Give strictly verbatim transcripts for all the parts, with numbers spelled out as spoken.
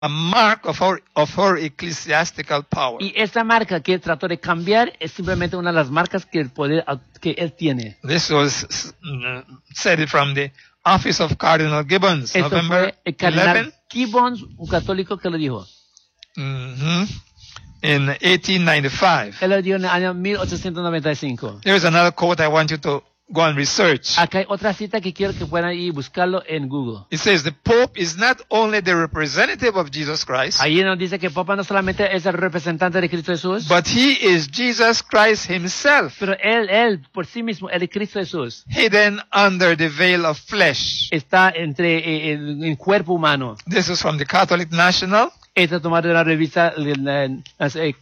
a mark of her, of her ecclesiastical power. Y esa marca que él trató de cambiar es simplemente una de las marcas que el poder que él tiene. This was uh, said from the office of Cardinal Gibbons, Esto November fue el cardenal eleventh, Gibbons, un católico que lo dijo. mm-hmm, in eighteen ninety-five. Él lo dijo en el año mil ochocientos noventa y cinco. Here's another quote I want you to go and research. Acá hay otra cita que quiero que puedan ir y buscarlo en Google. It says the Pope is not only the representative of Jesus Christ, Ahí nos dice que el Papa no solamente es el representante de Cristo Jesús, but he is Jesus Christ himself, pero él, él por sí mismo, el Cristo Jesús, hidden under the veil of flesh. está entre eh, el, el cuerpo humano. This is from the Catholic National, Esto es tomado de la revista la- la- la- eh,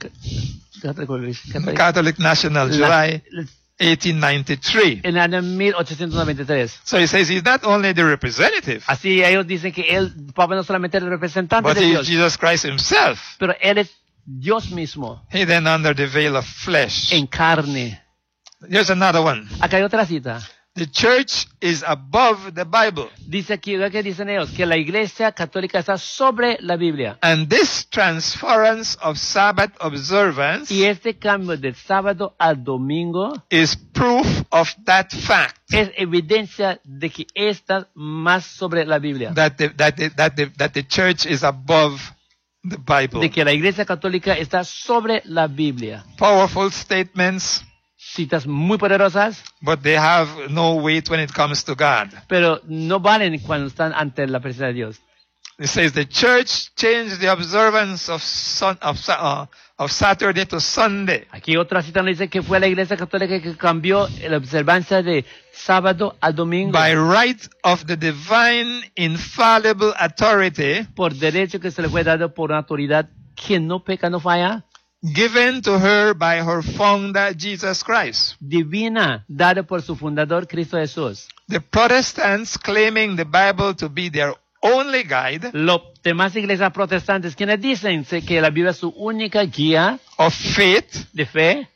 Católica- Catholic National, July la- eighteen ninety-three. en el año mil ochocientos noventa y tres. So he says he's not only the representative, Así ellos dicen que él, Papa no solamente es el representante but de he is Dios, Jesus Christ himself, pero él es Dios mismo, hidden under the veil of flesh. en carne. Here's another one. Acá hay otra cita. The church is above the Bible. Dice aquí, ¿ve qué dicen ellos? Que la iglesia católica está sobre la Biblia. And this transference of Sabbath observance Y este cambio del sábado al domingo is proof of that fact, es evidencia de que está más sobre la Biblia. that the, that the, that the, that the church is above the Bible. De que la iglesia católica está sobre la Biblia. Powerful statements, Citas muy poderosas, but they have no weight when it comes to God. pero no valen cuando están ante la presencia de Dios. It says the church changed the observance of, sun, of, Sa- uh, of Saturday to Sunday. Aquí otra cita nos dice que fue la iglesia católica que cambió la observancia de sábado al domingo By right of the divine infallible authority por derecho que se le fue dado por una autoridad que no peca, no falla, given to her by her founder Jesus Christ. divina, dada por su fundador Cristo Jesús. The Protestants claiming the Bible to be their only guide Los demás iglesias protestantes, quienes dicen que la Biblia es su única guía of faith de fe,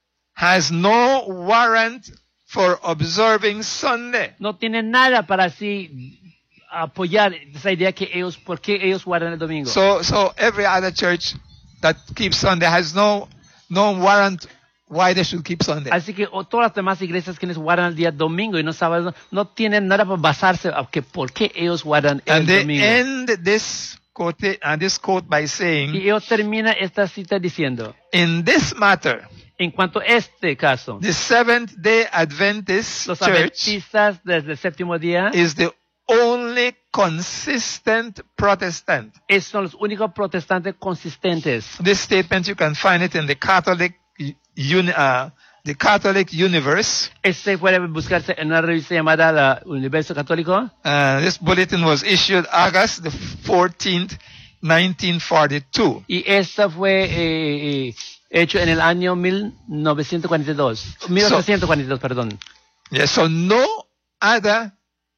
has no warrant for observing Sunday. no tienen nada para así apoyar esa idea que ellos, ¿por qué ellos guardan el domingo? So, so every other church that keeps Sunday has no, no warrant why they should keep Sunday. Así que o, todas las demás iglesias quienes guardan el día domingo y no sábado, no tienen nada para basarse a que por qué ellos guardan el And they domingo. end this quote, uh, this quote by Y saying, ellos terminan esta cita diciendo, in this matter, en cuanto a este caso, the Seventh-day Adventist los Church adventistas desde el séptimo día is the only consistent Protestant. es- son los únicos protestantes consistentes. This statement, you can find it in the Catholic, uni, uh, the Catholic Universe. Este puede buscarse en una revista llamada la Universo Católico. Uh, this bulletin was issued August the fourteenth, nineteen forty-two. Y esta fue eh, eh, hecho en el año mil novecientos cuarenta y dos. mil ochocientos cuarenta y dos, perdón. Yeah, so no other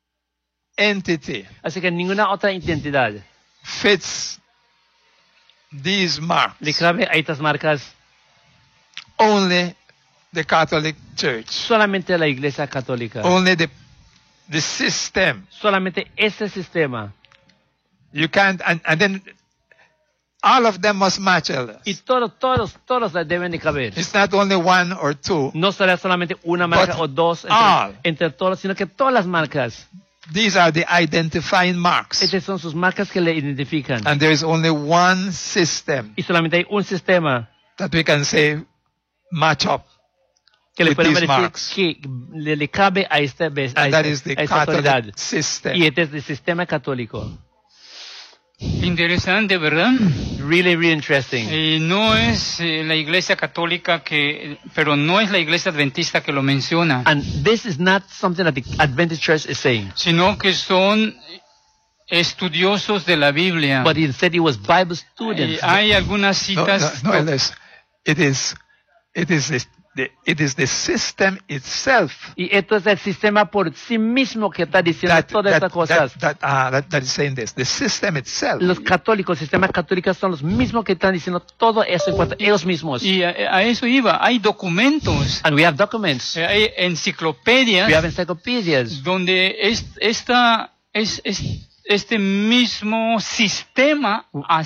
entity Así que ninguna otra identidad fits these le marks. cabe a estas marcas, Only the Catholic Church. solamente la Iglesia Católica. Only the, the system. Solamente ese sistema. You can't, and, and then all of them must match. Elders. Y todos, todos, todos deben de caber. It's not only one or two. No será solamente una marca But o dos all. entre, entre todos, sino que todas las marcas. These are the identifying marks. Estas son sus marcas que le identifican. And there is only one system Y solamente hay un sistema that we can say match up que le with podemos these decir marks. que le, le cabe a esta, vez- a And that esta- is the a esta autoridad. Catholic system. Y este es el sistema católico. Interesante, ¿verdad? Really, really interesting. Y no es eh, la iglesia católica que, pero no es la iglesia adventista que lo menciona, And this is not something that the Adventist Church is saying. sino que son estudiosos de la Biblia. But instead it was Bible Y students. hay algunas No, citas. no, no, elders. It is, it is the, the, it is the system itself Y esto es el sistema por sí mismo que está diciendo that, todas that, estas cosas. that, that, uh, that, that is saying this. The system itself. Los católicos, sistemas católicos son los mismos que están diciendo todo eso en cuanto a ellos mismos. Y a, a eso iba. Hay documentos, And we have documents. eh, hay enciclopedias We have encyclopedias. donde es, esta, es, es- este mismo sistema